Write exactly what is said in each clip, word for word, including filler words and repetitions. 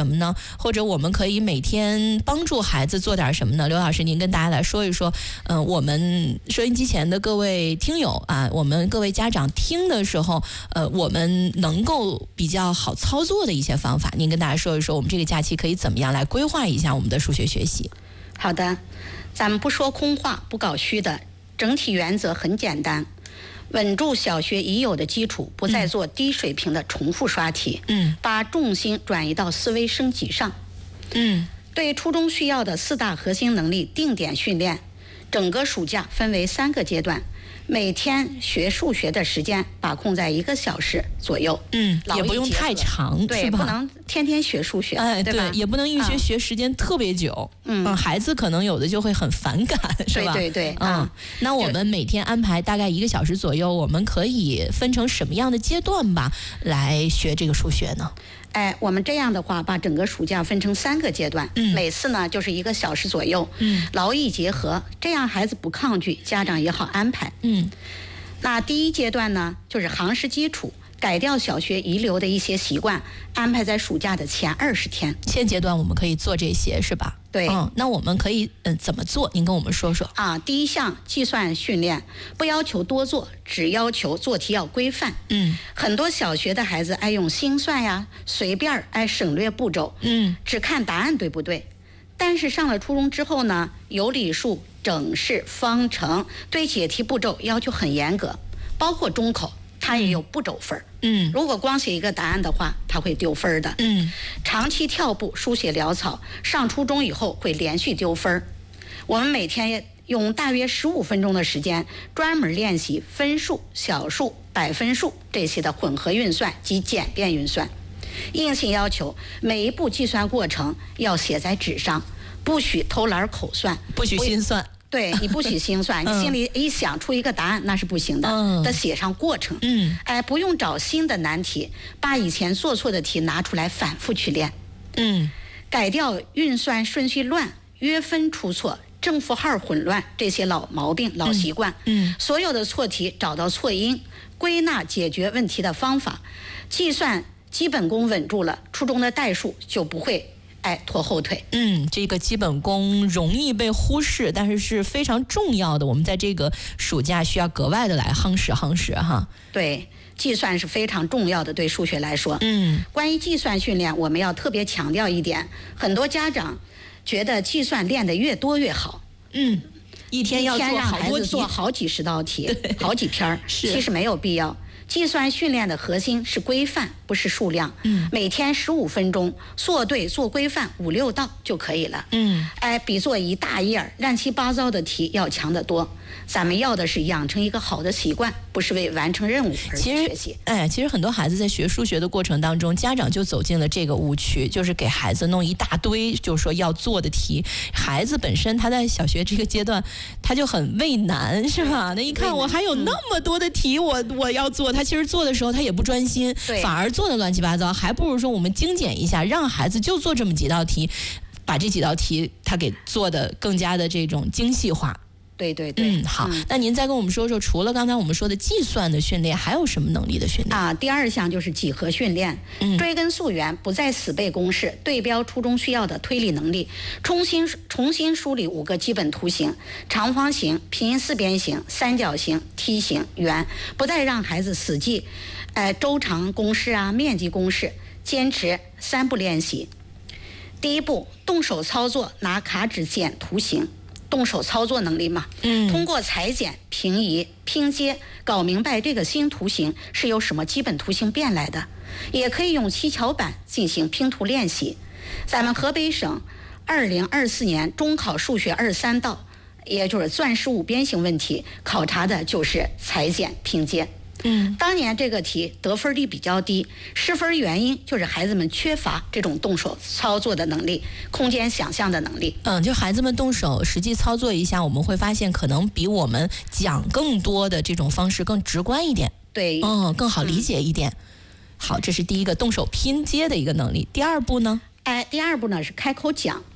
什么呢？或者我们可以每天帮助孩子做点什么呢？刘老师，您跟大家来说一说，嗯、呃，我们收音机前的各位听友啊，我们各位家长听的时候，呃，我们能够比较好操作的一些方法，您跟大家说一说，我们这个假期可以怎么样来规划一下我们的数学学习？ 好的，咱们不说空话，不搞虚的，整体原则很简单。稳住小学已有的基础，不再做低水平的重复刷题，嗯，把重心转移到思维升级上，嗯，对初中需要的四大核心能力定点训练，整个暑假分为三个阶段，每天学数学的时间把控在一个小时左右， 嗯，也不用太长， 对，不能天天学数学， 哎， 对吧？ 对，也不能一学学时间特别久，嗯，嗯孩子可能有的就会很反感，是吧？ 对对对， 嗯，那我们每天安排大概一个小时左右，我们可以分成什么样的阶段吧，来学这个数学呢？ 哎，我们这样的话，把整个暑假分成三个阶段，嗯，每次呢就是一个小时左右，嗯，劳逸结合，这样孩子不抗拒，家长也好安排，嗯。那第一阶段呢，就是行识基础，改掉小学遗留的一些习惯，安排在暑假的前二十天。 现阶段我们可以做这些，是吧？ 对， 嗯，那我们可以嗯怎么做？您跟我们说说啊。第一项计算训练，不要求多做，只要求做题要规范。嗯，很多小学的孩子爱用心算呀，随便爱省略步骤，嗯，只看答案对不对。但是上了初中之后呢，有理数、整式、方程对解题步骤要求很严格，包括中考它也有步骤分。嗯，如果光写一个答案的话，它会丢分的。嗯，长期跳步、书写潦草，上初中以后会连续丢分。我们每天用大约十五分钟的时间，专门练习分数、小数、百分数这些的混合运算及简便运算。硬性要求每一步计算过程要写在纸上，不许偷懒口算， 不许心算。 对，你不许心算，你心里一想出一个答案那是不行的，嗯，得写上过程。嗯，哎，不用找新的难题，把以前做错的题拿出来反复去练。嗯，改掉运算顺序乱、约分出错、正负号混乱这些老毛病、老习惯。嗯，所有的错题找到错因，归纳解决问题的方法，计算基本功稳住了，初中的代数就不会哎拖后腿。 嗯，这个基本功容易被忽视，但是是非常重要的，我们在这个暑假需要格外的来夯实夯实哈。 对，计算是非常重要的，对数学来说。嗯，关于计算训练，我们要特别强调一点，很多家长觉得计算练得越多越好。嗯， 一天要做好多题， 一天让孩子做好几十道题，好几篇，其实没有必要。计算训练的核心是规范，不是数量。嗯，每天十五分钟，做对做规范五六道就可以了。嗯，哎，比做一大页乱七八糟的题要强得多。咱们要的是养成一个好的习惯，不是为完成任务而去学习。 哎，其实很多孩子在学数学的过程当中，家长就走进了这个误区，就是给孩子弄一大堆，就是说要做的题。孩子本身他在小学这个阶段，他就很畏难，是吧？那一看我还有那么多的题，我我要做，他其实做的时候他也不专心，反而做的乱七八糟。还不如说我们精简一下，让孩子就做这么几道题，把这几道题他给做的更加的这种精细化。 对对对， 嗯，好，嗯，那您再跟我们说说，除了刚才我们说的计算的训练，还有什么能力的训练啊？第二项就是几何训练，嗯，追根溯源，不再死背公式，对标初中需要的推理能力，重新重新梳理五个基本图形：长方形、平行四边形、三角形、梯形、圆，不再让孩子死记，呃，周长公式啊、面积公式，坚持三步练习。第一步，动手操作，拿卡纸剪图形。动手操作能力嘛，嗯，通过裁剪、平移、拼接，搞明白这个新图形是由什么基本图形变来的，也可以用七巧板进行拼图练习。咱们河北省二零二四年中考数学二三道，也就是钻石五边形问题，考察的就是裁剪、拼接。嗯，当年这个题得分率比较低，失分原因就是孩子们缺乏这种动手操作的能力，空间想象的能力。 嗯，就孩子们动手实际操作一下，我们会发现可能比我们讲更多的这种方式更直观一点。 对， 嗯，更好理解一点。嗯，好，这是第一个动手拼接的一个能力。第二步呢？ 哎，第二步呢是开口讲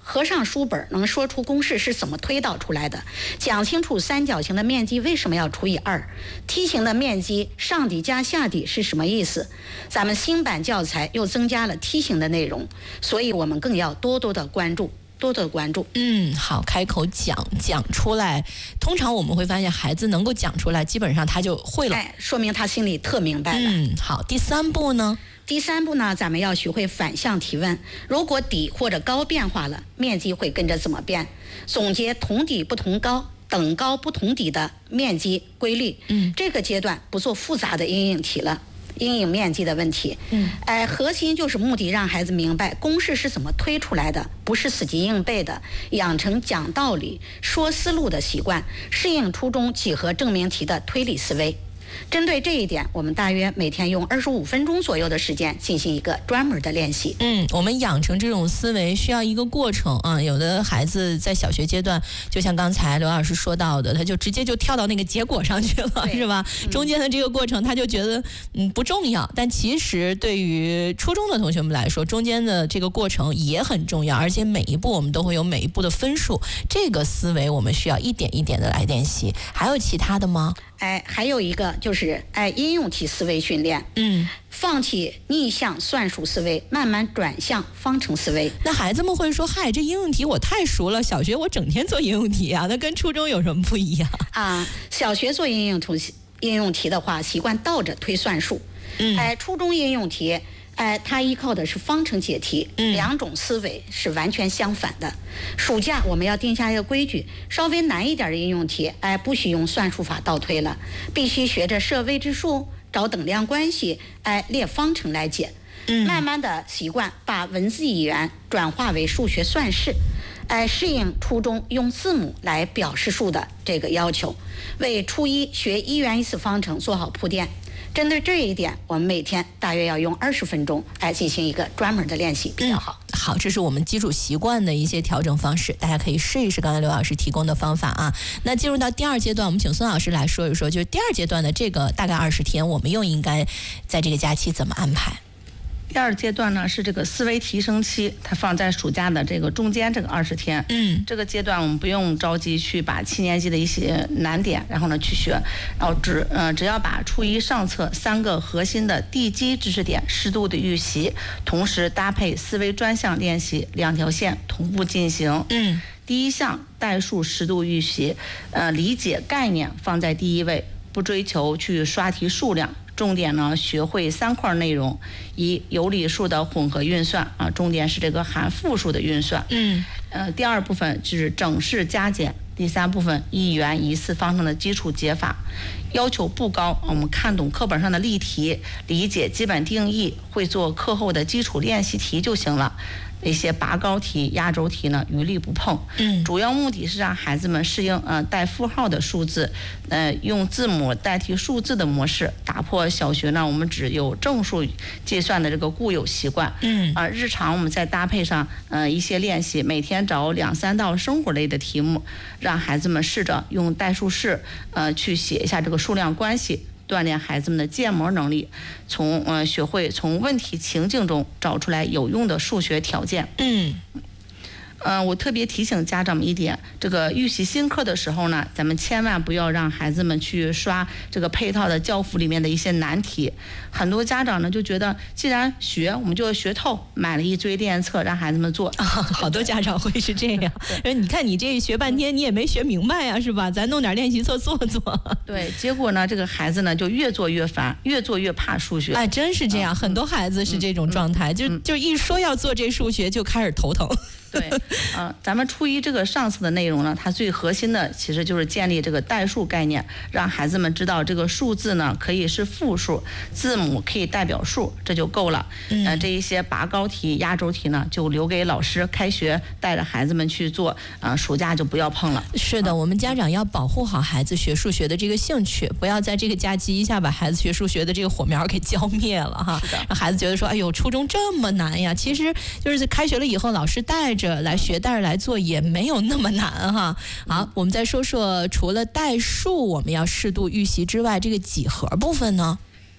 合上书本能说出公式是怎么推导出来的，讲清楚三角形的面积为什么要除以二，梯形的面积上底加下底是什么意思。咱们新版教材又增加了梯形的内容，所以我们更要多多的关注。多多关注。 嗯，好，开口讲讲出来，通常我们会发现孩子能够讲出来，基本上他就会了， 哎，说明他心里特明白了。 嗯，好，第三步呢？ 第三步呢，咱们要学会反向提问。如果底或者高变化了，面积会跟着怎么变？总结同底不同高、等高不同底的面积规律。 嗯， 这个阶段不做复杂的阴影题了。阴影面积的问题， 嗯， 哎，核心就是目的让孩子明白公式是怎么推出来的，不是死记硬背的，养成讲道理、说思路的习惯，适应初中几何证明题的推理思维。针对这一点，我们大约每天用二十五分钟左右的时间进行一个专门的练习。 嗯，我们养成这种思维需要一个过程啊。有的孩子在小学阶段，就像刚才刘老师说到的，他就直接就跳到那个结果上去了，是吧？嗯、中间的这个过程，他就觉得嗯不重要。但其实对于初中的同学们来说，中间的这个过程也很重要，而且每一步我们都会有每一步的分数。这个思维我们需要一点一点的来练习。还有其他的吗？ 哎，还有一个就是哎应用题思维训练， 嗯， 放弃逆向算术思维，慢慢转向方程思维。 那孩子们会说，嗨，这应用题我太熟了，小学我整天做应用题啊，那跟初中有什么不一样啊？小学做应用题应用题的话，习惯倒着推算术， 嗯， 哎，初中应用题。哎，它依靠的是方程解题， 嗯、 两种思维是完全相反的。暑假我们要定下一个规矩，稍微难一点的应用题，哎，不许用算术法倒推了，必须学着设未知数、找等量关系，哎，列方程来解。 嗯、 慢慢的习惯把文字语言转化为数学算式，哎，适应初中用字母来表示数的这个要求，为初一学一元一次方程做好铺垫。针对这一点，我们每天大约要用二十分钟来进行一个专门的练习比较好。 嗯、好，这是我们基础习惯的一些调整方式，大家可以试一试刚才刘老师提供的方法啊。那进入到第二阶段，我们请孙老师来说一说，就是第二阶段的这个大概二十天，我们又应该在这个假期怎么安排？ 第二阶段呢是这个思维提升期，它放在暑假的这个中间这个二十天。 嗯， 这个阶段我们不用着急去把七年级的一些难点，然后呢去学，然后只呃只要把初一上册三个核心的地基知识点适度的预习，同时搭配思维专项练习，两条线同步进行。 嗯， 第一项代数适度预习，呃理解概念放在第一位，不追求去刷题数量。重点呢，学会三块内容：一、有理数的混合运算啊，重点是这个含复数的运算。 嗯， 呃，第二部分就是整式加减，第三部分一元一次方程的基础解法。要求不高，我们看懂课本上的例题，理解基本定义，会做课后的基础练习题就行了。一些拔高题、压轴题呢，一律不碰。 嗯， 主要目的是让孩子们适应呃带负号的数字，呃用字母代替数字的模式，打破小学呢我们只有正数计算的这个固有习惯。 嗯， 啊、呃，日常我们再搭配上呃一些练习，每天找两三道生活类的题目，让孩子们试着用代数式呃去写一下这个数量关系。锻炼孩子们的建模能力，从呃学会从问题情境中找出来有用的数学条件。 嗯。 呃，我特别提醒家长们一点，这个预习新课的时候呢，咱们千万不要让孩子们去刷这个配套的教辅里面的一些难题。很多家长呢就觉得，既然学我们就要学透，买了一堆练册让孩子们做。 啊，好多家长会是这样。你看你这学半天，你也没学明白呀，是吧？咱弄点练习册做做。 对，结果呢，这个孩子呢就越做越烦，越做越怕数学。 哎，真是这样，嗯、很多孩子是这种状态，嗯、就、嗯、就一说要做这数学就开始头疼。 对，呃，咱们初一这个上册的内容呢，它最核心的其实就是建立这个代数概念，让孩子们知道这个数字呢可以是复数，字母可以代表数，这就够了。 嗯、 呃，这一些拔高题、压轴题呢，就留给老师开学带着孩子们去做，啊、呃，暑假就不要碰了。 是的，我们家长要保护好孩子学数学的这个兴趣，不要在这个假期一下把孩子学数学的这个火苗给浇灭了哈。让孩子觉得说，哎呦，初中这么难呀！其实就是开学了以后，老师带着来学，带着来做也没有那么难哈。好，我们再说说除了代数我们要适度预习之外，这个几何部分呢？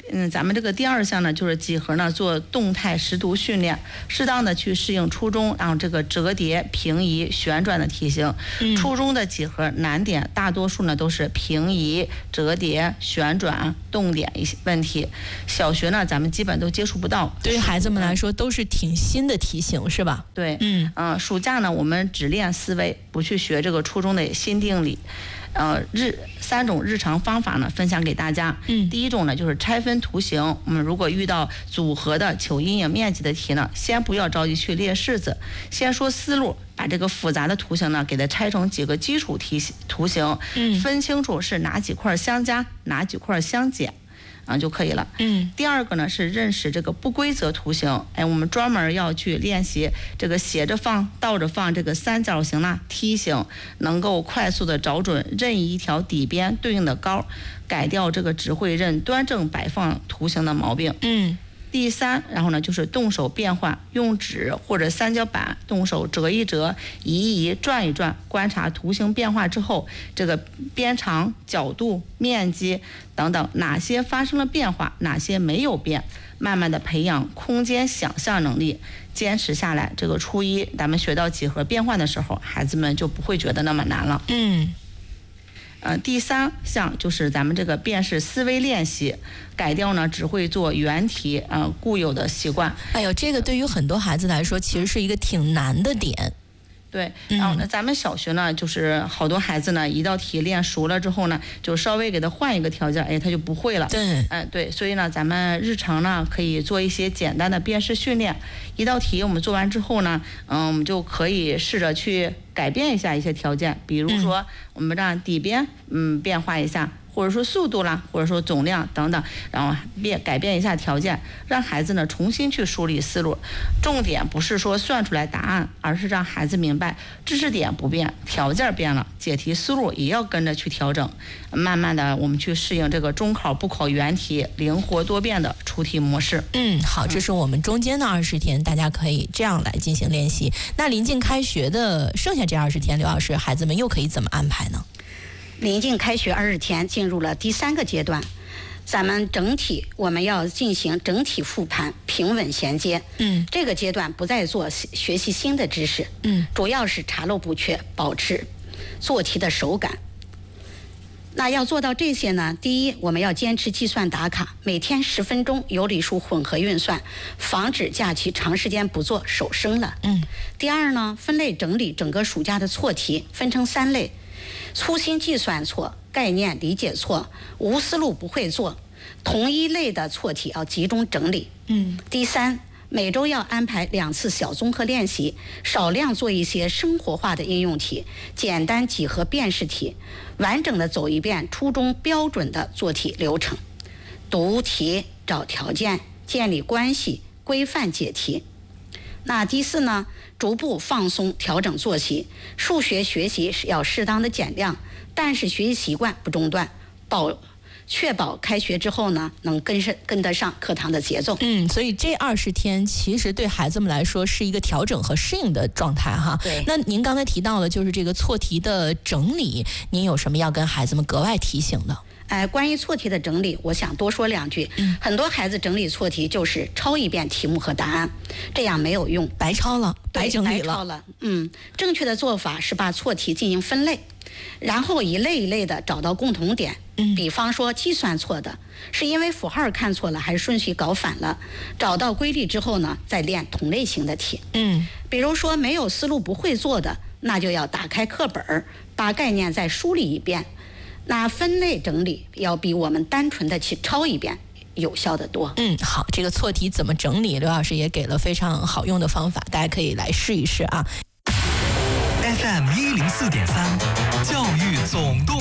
嗯，咱们这个第二项呢，就是几何呢做动态识读训练，适当的去适应初中让这个折叠、平移、旋转的题型。嗯、初中的几何难点大多数呢都是平移、折叠、旋转、动点一些问题。小学呢，咱们基本都接触不到。 对于孩子们来说，都是挺新的题型，是吧？ 对，嗯，呃，暑假呢，我们只练思维，不去学这个初中的新定理。呃，日三种日常方法呢，分享给大家。嗯，第一种呢就是拆分图形。我们如果遇到组合的求阴影面积的题呢，先不要着急去列式子，先说思路，把这个复杂的图形呢给它拆成几个基础题图形，嗯，分清楚是哪几块相加，哪几块相减。啊就可以了。嗯，第二个呢是认识这个不规则图形，哎，我们专门要去练习这个斜着放、倒着放这个三角形啦、梯形，能够快速的找准任意一条底边对应的高，改掉这个只会认端正摆放图形的毛病。嗯。第三，然后呢就是动手变化，用纸或者三角板动手折一折、移一移、转一转，观察图形变化之后，这个边长、角度、面积等等哪些发生了变化，哪些没有变，慢慢的培养空间想象能力，坚持下来，这个初一咱们学到几何变换的时候，孩子们就不会觉得那么难了。嗯。呃，第三项就是咱们这个辨识思维练习，改掉呢只会做原题呃固有的习惯。 哎呦，这个对于很多孩子来说，其实是一个挺难的点。 对，然后呢，咱们小学呢，就是好多孩子呢，一道题练熟了之后呢，就稍微给他换一个条件，哎，他就不会了。 对， 嗯、呃，对，所以呢，咱们日常呢可以做一些简单的辨识训练。一道题我们做完之后呢，嗯，我们就可以试着去改变一下一些条件，比如说、嗯、我们让底边嗯变化一下。或者说速度啦，或者说总量等等，然后变改变一下条件，让孩子呢重新去梳理思路。重点不是说算出来答案，而是让孩子明白知识点不变，条件变了，解题思路也要跟着去调整。慢慢的，我们去适应这个中考不考原题，灵活多变的出题模式。 嗯，好，这是我们中间的二十天，大家可以这样来进行练习。那临近开学的剩下这二十天，刘老师，孩子们又可以怎么安排呢？ 临近开学二十天，进入了第三个阶段，咱们整体我们要进行整体复盘，平稳衔接。嗯，这个阶段不再做学习新的知识，嗯，主要是查漏补缺，保持做题的手感。那要做到这些呢，第一，我们要坚持计算打卡，每天十分钟有理数混合运算，防止假期长时间不做手生了。嗯。第二呢，分类整理整个暑假的错题，分成三类。粗心计算错、概念理解错、无思路不会做，同一类的错题要集中整理。嗯。第三，每周要安排两次小综合练习，少量做一些生活化的应用题、简单几何辨识题，完整的走一遍初中标准的做题流程，读题、找条件、建立关系、规范解题。那第四呢，逐步放松调整作息，数学学习是要适当的减量，但是学习习惯不中断，保确保开学之后呢能跟上跟得上课堂的节奏。 嗯，所以这二十天其实对孩子们来说是一个调整和适应的状态哈。 对。 那您刚才提到了就是这个错题的整理，您有什么要跟孩子们格外提醒的？ 哎，关于错题的整理，我想多说两句。嗯，很多孩子整理错题就是抄一遍题目和答案，这样没有用， 白抄了，白整理了。 白抄了。嗯，正确的做法是把错题进行分类，然后一类一类的找到共同点。嗯，比方说计算错的是因为符号看错了，还是顺序搞反了？找到规律之后呢，再练同类型的题。嗯，比如说没有思路不会做的，那就要打开课本，把概念再梳理一遍。那分类整理要比我们单纯的去抄一遍有效的多。 嗯，好，这个错题怎么整理，刘老师也给了非常好用的方法，大家可以来试一试啊。 F M 一零四点三，教育总动